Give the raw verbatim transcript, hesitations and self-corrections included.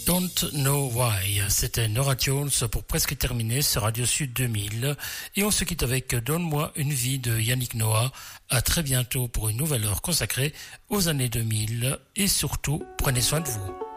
Don't Know Why, c'était Norah Jones pour presque terminer ce Radio Sud deux mille. Et on se quitte avec Donne-moi une vie de Yannick Noah. À très bientôt pour une nouvelle heure consacrée aux années deux mille. Et surtout, prenez soin de vous.